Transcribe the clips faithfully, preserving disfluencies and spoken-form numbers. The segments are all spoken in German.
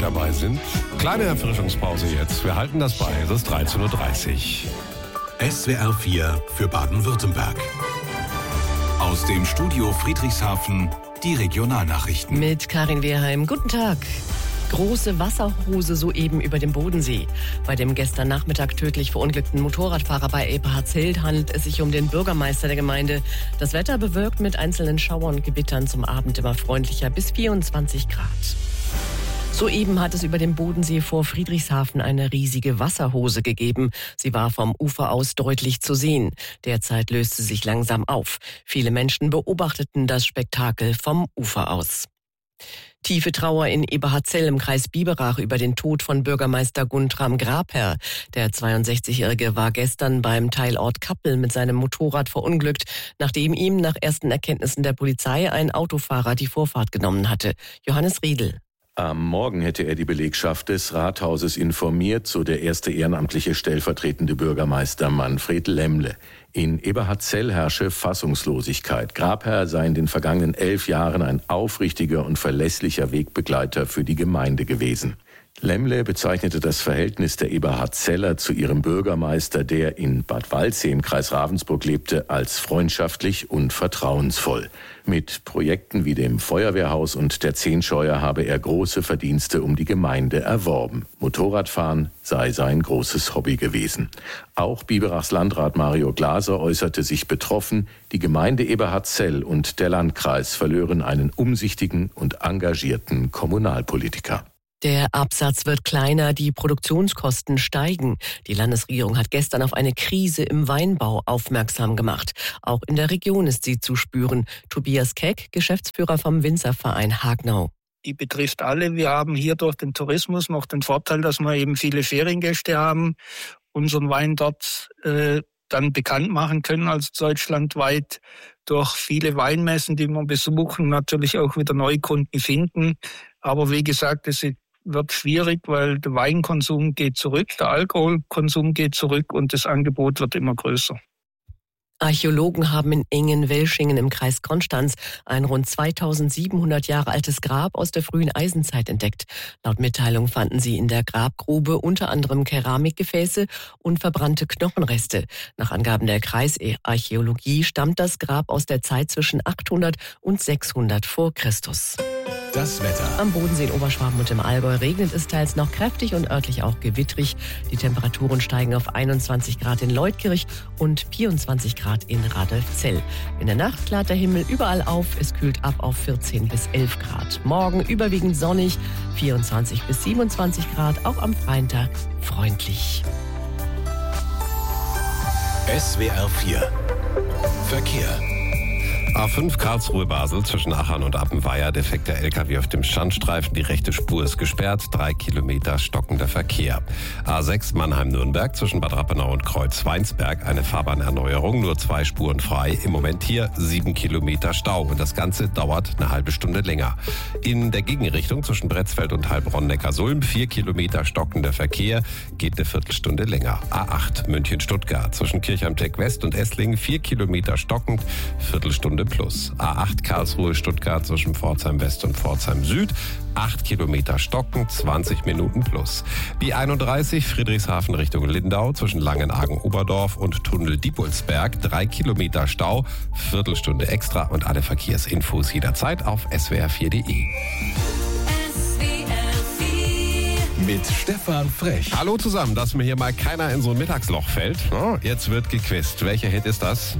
dabei sind. Kleine Erfrischungspause jetzt. Wir halten das bei. Es ist dreizehn Uhr dreißig. S W R vier für Baden-Württemberg. Aus dem Studio Friedrichshafen die Regionalnachrichten. Mit Karin Wehrheim. Guten Tag. Große Wasserhose soeben über dem Bodensee. Bei dem gestern Nachmittag tödlich verunglückten Motorradfahrer bei Eberhardshild handelt es sich um den Bürgermeister der Gemeinde. Das Wetter bewölkt mit einzelnen Schauern und Gewittern, zum Abend immer freundlicher bis vierundzwanzig Grad. Soeben hat es über dem Bodensee vor Friedrichshafen eine riesige Wasserhose gegeben. Sie war vom Ufer aus deutlich zu sehen. Derzeit löst sie sich langsam auf. Viele Menschen beobachteten das Spektakel vom Ufer aus. Tiefe Trauer in Eberhardzell im Kreis Biberach über den Tod von Bürgermeister Guntram Grabherr. Der zweiundsechzigjährige war gestern beim Teilort Kappel mit seinem Motorrad verunglückt, nachdem ihm nach ersten Erkenntnissen der Polizei ein Autofahrer die Vorfahrt genommen hatte. Johannes Riedel. Am Morgen hätte er die Belegschaft des Rathauses informiert, so der erste ehrenamtliche stellvertretende Bürgermeister Manfred Lemmle. In Eberhardzell herrsche Fassungslosigkeit. Grabherr sei in den vergangenen elf Jahren ein aufrichtiger und verlässlicher Wegbegleiter für die Gemeinde gewesen. Lemmle bezeichnete das Verhältnis der Eberhardzeller zu ihrem Bürgermeister, der in Bad Waldsee im Kreis Ravensburg lebte, als freundschaftlich und vertrauensvoll. Mit Projekten wie dem Feuerwehrhaus und der Zehnscheuer habe er große Verdienste um die Gemeinde erworben. Motorradfahren sei sein großes Hobby gewesen. Auch Biberachs Landrat Mario Glaser äußerte sich betroffen. Die Gemeinde Eberhardzell und der Landkreis verlören einen umsichtigen und engagierten Kommunalpolitiker. Der Absatz wird kleiner, die Produktionskosten steigen. Die Landesregierung hat gestern auf eine Krise im Weinbau aufmerksam gemacht. Auch in der Region ist sie zu spüren. Tobias Keck, Geschäftsführer vom Winzerverein Hagnau. Die betrifft alle. Wir haben hier durch den Tourismus noch den Vorteil, dass wir eben viele Feriengäste haben, unseren Wein dort äh, dann bekannt machen können als deutschlandweit durch viele Weinmessen, die wir besuchen, natürlich auch wieder Neukunden finden. Aber wie gesagt, es wird schwierig, weil der Weinkonsum geht zurück, der Alkoholkonsum geht zurück und das Angebot wird immer größer. Archäologen haben in Engen-Welschingen im Kreis Konstanz ein rund zweitausendsiebenhundert Jahre altes Grab aus der frühen Eisenzeit entdeckt. Laut Mitteilung fanden sie in der Grabgrube unter anderem Keramikgefäße und verbrannte Knochenreste. Nach Angaben der Kreisarchäologie stammt das Grab aus der Zeit zwischen achthundert und sechshundert vor Christus. Das Wetter. Am Bodensee in Oberschwaben und im Allgäu regnet es teils noch kräftig und örtlich auch gewittrig. Die Temperaturen steigen auf einundzwanzig Grad in Leutkirch und vierundzwanzig Grad in Radolfzell. In der Nacht klart der Himmel überall auf. Es kühlt ab auf vierzehn bis elf Grad. Morgen überwiegend sonnig, vierundzwanzig bis siebenundzwanzig Grad. Auch am freien Tag freundlich. S W R vier Verkehr. A fünf Karlsruhe-Basel zwischen Achern und Appenweier. Defekter L K W auf dem Standstreifen. Die rechte Spur ist gesperrt. Drei Kilometer stockender Verkehr. A sechs Mannheim-Nürnberg zwischen Bad Rappenau und Kreuz-Weinsberg. Eine Fahrbahnerneuerung. Nur zwei Spuren frei. Im Moment hier sieben Kilometer Stau. Und das Ganze dauert eine halbe Stunde länger. In der Gegenrichtung zwischen Bretzfeld und Heilbronn-Neckarsulm. Vier Kilometer stockender Verkehr. Geht eine Viertelstunde länger. A acht München-Stuttgart zwischen Kirchheim-Tech West und Esslingen. Vier Kilometer stockend. Viertelstunde plus. A acht Karlsruhe-Stuttgart zwischen Pforzheim West und Pforzheim Süd. acht Kilometer stocken, zwanzig Minuten plus. Die einunddreißig Friedrichshafen Richtung Lindau zwischen Langenargen-Oberdorf und Tunnel Diepolsberg. drei Kilometer Stau, Viertelstunde extra und alle Verkehrsinfos jederzeit auf s w r vier punkt de. Mit Stefan Frech. Hallo zusammen, dass mir hier mal keiner in so ein Mittagsloch fällt. Oh, jetzt wird gequizt. Welcher Hit ist das?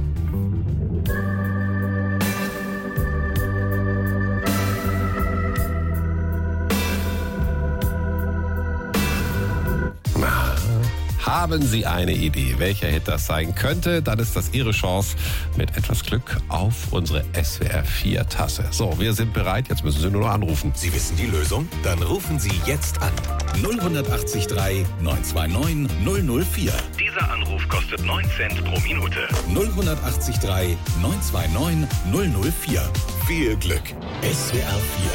Haben Sie eine Idee, welcher Hit das sein könnte? Dann ist das Ihre Chance mit etwas Glück auf unsere S W R vier Tasse. So, wir sind bereit. Jetzt müssen Sie nur noch anrufen. Sie wissen die Lösung? Dann rufen Sie jetzt an. null acht drei neun zwei neun null null vier. Dieser Anruf kostet neun Cent pro Minute. null acht drei neun zwei neun null null vier. Viel Glück. S W R vier.